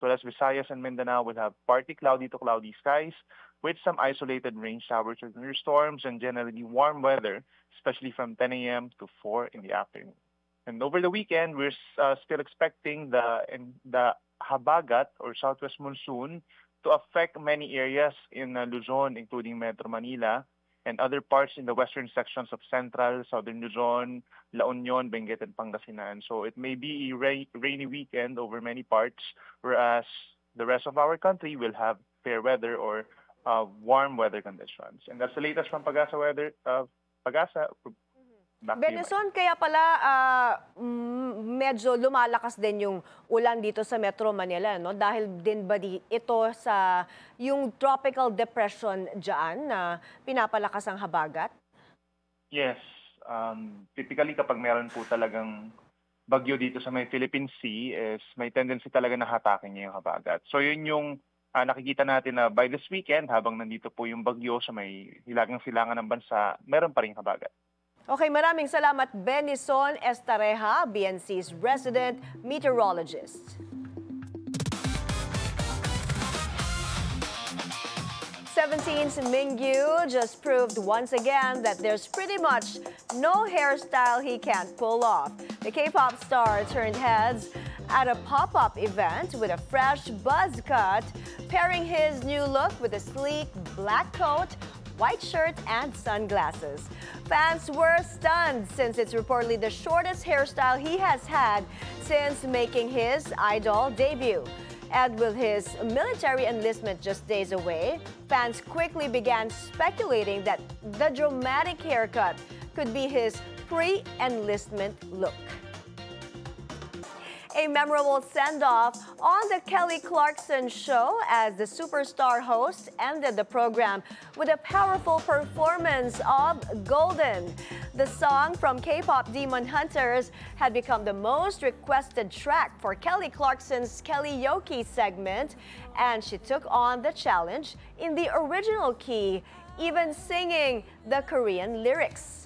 well as Visayas and Mindanao will have partly cloudy to cloudy skies with some isolated rain showers or thunderstorms and generally warm weather, especially from 10 a.m. to 4 in the afternoon. And over the weekend, we're still expecting the habagat or southwest monsoon to affect many areas in Luzon, including Metro Manila and other parts in the western sections of Central, Southern Luzon, La Union, Benguet, and Pangasinan. So it may be a rainy weekend over many parts, whereas the rest of our country will have fair weather or warm weather conditions. And that's the latest from Pagasa Weather. Pagasa, back to you, Mike. Benison, kaya pala medyo lumalakas din yung ulan dito sa Metro Manila, no? Dahil din ba ito sa yung tropical depression dyan na pinapalakas ang habagat? Yes. Typically, kapag meron po talagang bagyo dito sa may Philippine Sea, is may tendency talaga na hatakin niya yung habagat. So yun yung nakikita natin na by this weekend, habang nandito po yung bagyo sa may hilagang silangan ng bansa, meron pa rin habagat. Okay, maraming salamat Benison Estareja, BNC's resident meteorologist. 17's Mingyu just proved once again that there's pretty much no hairstyle he can't pull off. The K-pop star turned heads at a pop-up event with a fresh buzz cut, pairing his new look with a sleek black coat, white shirt, and sunglasses. Fans were stunned since it's reportedly the shortest hairstyle he has had since making his Idol debut. And with his military enlistment just days away, fans quickly began speculating that the dramatic haircut could be his pre-enlistment look. A memorable send-off on the Kelly Clarkson Show as the superstar host ended the program with a powerful performance of Golden. The song from K-pop Demon Hunters had become the most requested track for Kelly Clarkson's Kellyoke segment, and she took on the challenge in the original key, even singing the Korean lyrics.